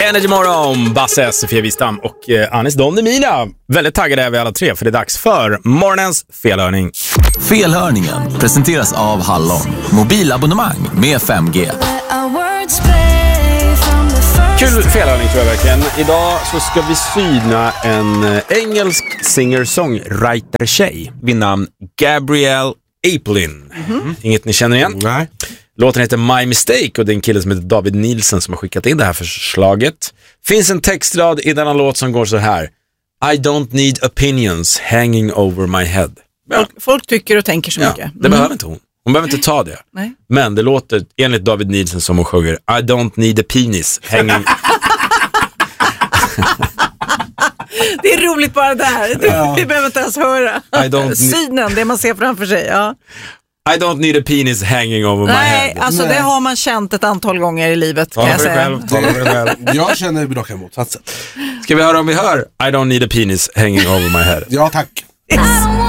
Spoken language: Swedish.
Energy Morgon, Basse, Sofia Wistam och Anis Don Demina. Väldigt taggade är vi alla tre för det är dags för morgonens felhörning. Felhörningen presenteras av Hallon. Mobilabonnemang med 5G. Kul felhörning tror jag verkligen. Idag så ska vi syna en engelsk singer-songwriter-tjej vid namn Gabrielle Aplin. Inget ni känner igen? Nej. Låten heter My Mistake och det är en kille som heter David Nielsen som har skickat in det här förslaget. Finns en textrad i denna låt som går så här: I don't need opinions hanging over my head. Ja. Folk tycker och tänker så mycket. Det behöver inte hon. Hon behöver inte ta det. Nej. Men det låter enligt David Nielsen som hon sjunger I don't need a penis hanging. Det är roligt bara där. Vi behöver inte ens höra. Synen, det man ser framför sig. Ja. I don't need a penis hanging over my head. Nej, alltså det har man känt ett antal gånger i livet, kan jag säga. Tala för dig själv. Jag känner raka motsatsen. Ska vi höra om vi hör I don't need a penis hanging over my head? Ja, tack.